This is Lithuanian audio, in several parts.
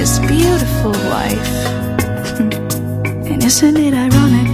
his beautiful wife. And isn't it ironic?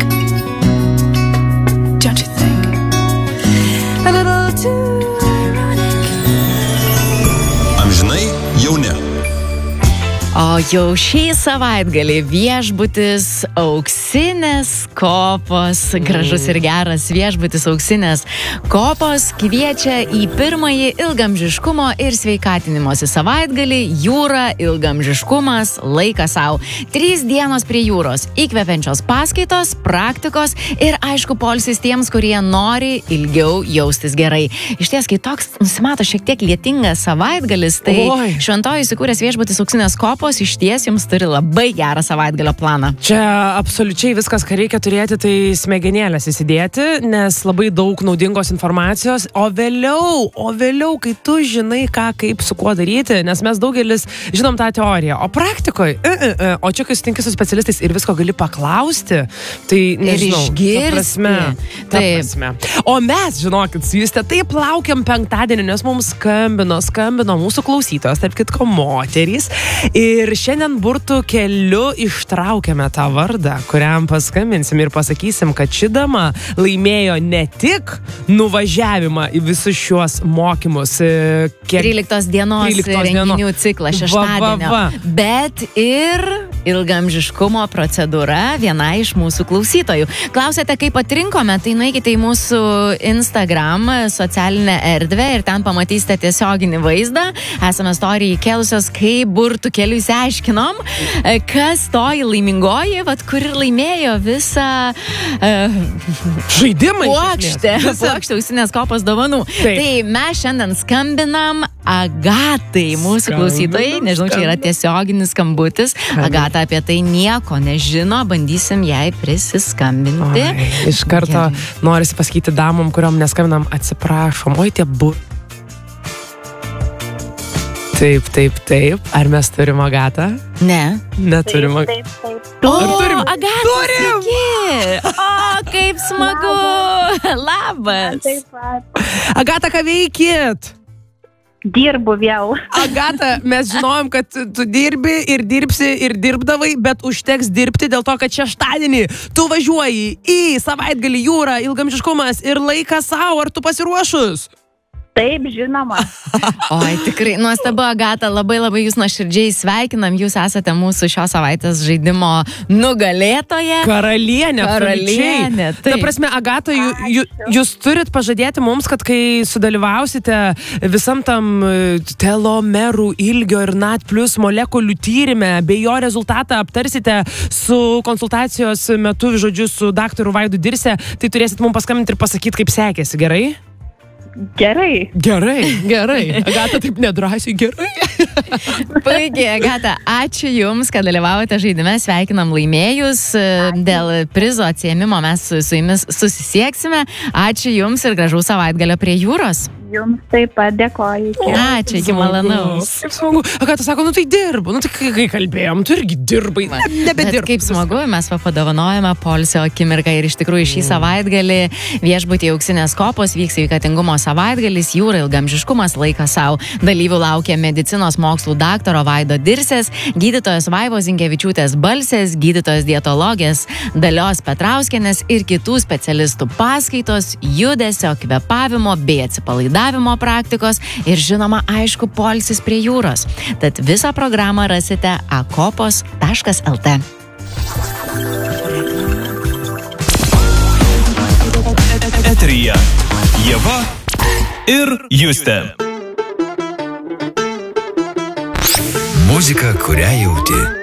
Don't you think? A little too ironic. Amžinai jauni. O jau šį savaitgalį viešbutis Auksinės kopos, gražus ir geras viešbutis Auksinės kopos kviečia į pirmąjį ilgamžiškumo ir sveikatinimosi savaitgalį Jūra, ilgamžiškumas, laikas sau. 3 dienos prie jūros, įkvepiančios paskaitos, praktikos ir aišku poilsis tiems, kurie nori ilgiau jaustis gerai. Iš ties, kai toks nusimato šiek tiek lietingas savaitgalis, tai šventoji įsikūręs viešbutis Auksinės kopos iš ties jums turi labai gerą savaitgalio planą. Čia absoliučiai viskas, ką reikia turėti, tai smegenėlės įsidėti, nes labai daug naudingos informacijos, o vėliau, kai tu žinai, ką, kaip, su kuo daryti, nes mes daugelis žinom tą teoriją, o praktikoje, o čia, kai sutinki su specialistais ir visko gali paklausti, tai nežinau, ir išgirsti. Ta prasme. O mes, žinokit, su Juste, taip laukiam penktadienį, nes mums skambino mūsų klausytojos, tarp kitko moterys, ir šiandien burtų keliu ištraukėme tą vardą, kuriam paskambinsim ir pasakysim, kad ši dama laimėjo ne tik nuvažiavimą į visus šiuos mokymus 13 dienos renginių ciklą šeštadienio, bet ir ilgamžiškumo procedūra viena iš mūsų klausytojų. Klausėte, kaip atrinkome, tai nueikite į mūsų Instagram socialinę erdvę ir ten pamatysite tiesioginį vaizdą. Esame story įkėlusios, kaip burtų keliu įsiaiškinom, kas toji laimingoji, kuri laimėjo visą žaidimą puokštę Auksinės kopos dovanų. Taip. Tai mes šiandien skambinam Agatai, mūsų klausytojai. Nežinau, čia yra tiesioginis skambutis. Agata apie tai nieko nežino, bandysim jai prisiskambinti. Iš karto norisi pasakyti damom, kuriom neskambinam, atsiprašom. Oi, tie Taip. Ar mes turim Agatą? Ne. Neturim. Taip. O, Agata, sveiki! O, kaip smagu! Labas! Taip pat. Agata, ką veikit? Dirbu vėl. Agata, mes žinojom, kad tu dirbi ir dirbsi ir dirbdavai, bet užteks dirbti dėl to, kad šeštadienį tu važiuoji į savaitgalį Jūra, ilgamžiškumas ir laikas sau. Ar tu pasiruošus? Taip, žinoma. Oi, tikrai, nuostabu, Agata, labai jūs nuoširdžiai sveikinam, jūs esate mūsų šios savaitės žaidimo nugalėtoja. Karalienė. Taip. Ta prasme, Agata, jūs turit pažadėti mums, kad kai sudalyvausite visam tam telomerų ilgio ir NAT+ molekulių tyrime, bei jo rezultatą aptarsite su konsultacijos metu, žodžiu, su daktaru Vaidu Dirse, tai turėsit mums paskambinti ir pasakyti, kaip sekėsi, gerai? Gerai. Agata, taip nedrąsiai, gerai. Puikiai, Agata, ačiū Jums, kad dalyvavote žaidime, sveikinam laimėjus. Dėl prizo atsiėmimo mes su Jumis susisieksime. Ačiū Jums ir gražaus savaitgalio prie jūros. Jums taip pat dėkoju. Ačiū, iki malonaus. Kaip smagu. Agata sako, tai dirbu. Tai kai kalbėjom, tu irgi dirbai. Nebedirbu. Kaip smagu, mes padovanojame poilsio akimirką ir iš tikrųjų šį savaitgalį viešbutyje Auksinės kopos vyks sveikatingumo savaitgalis Jūra, ilgamžiškumas, laikas sau. Dalyvių laukia medicinos mokslų daktaro Vaido Dirsės, gydytojos Vaivos Zinkevičiūtės Balsės, gydytojos dietologės Dalios Petrauskienės ir kitų specialistų paskaitos, judesio, kvėpavimo bei atsipalaidavimo praktikos ir žinoma, aišku, poilsis prie jūros. Tad visą programą rasite akopos.lt. Eteryje Ieva ir Justė. Muzika, kurią jauti.